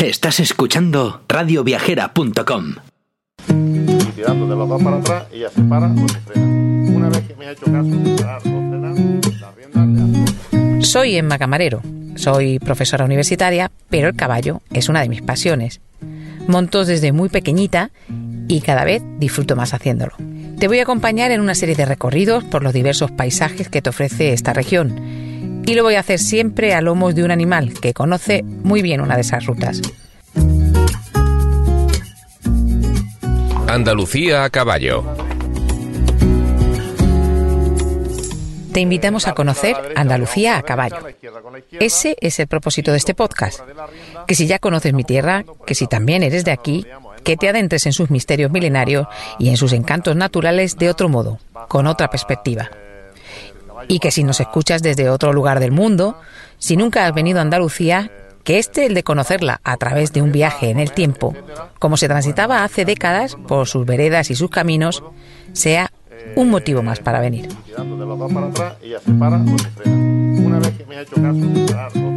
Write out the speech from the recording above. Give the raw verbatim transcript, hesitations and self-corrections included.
Estás escuchando radio viajera punto com. Y tirando de los dos para atrás, ella se para o se frena. Una vez que me ha hecho caso de parar o frenar, las riendas le hacen. Soy Emma Camarero, soy profesora universitaria, pero el caballo es una de mis pasiones. Monto desde muy pequeñita y cada vez disfruto más haciéndolo. Te voy a acompañar en una serie de recorridos por los diversos paisajes que te ofrece esta región. Y lo voy a hacer siempre a lomos de un animal que conoce muy bien una de esas rutas. Andalucía a caballo. Te invitamos a conocer Andalucía a caballo. Ese es el propósito de este podcast. Que si ya conoces mi tierra, que si también eres de aquí, que te adentres en sus misterios milenarios y en sus encantos naturales de otro modo, con otra perspectiva. Y que si nos escuchas desde otro lugar del mundo, si nunca has venido a Andalucía, que este, el de conocerla a través de un viaje en el tiempo, como se transitaba hace décadas por sus veredas y sus caminos, sea un motivo más para venir. Tirando de los dos para atrás, ella se para o se frena. Una vez que me ha hecho caso de parar o